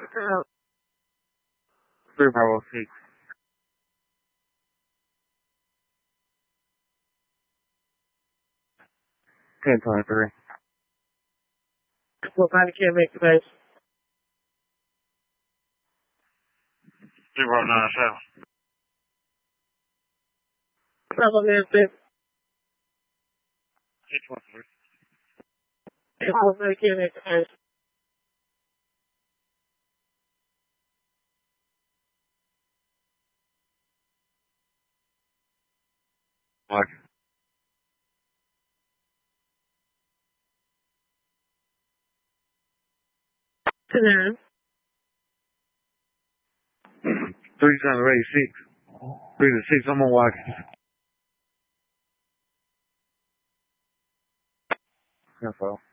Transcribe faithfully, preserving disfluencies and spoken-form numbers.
three Bravo six. ten twenty-three. What kind of can't make the base? Zero nine seven. Bravo nine six. Six one three. What kind of can't make the base? What? To nine. Three seven eight six. Three to six. I'm on Watkins. That's all.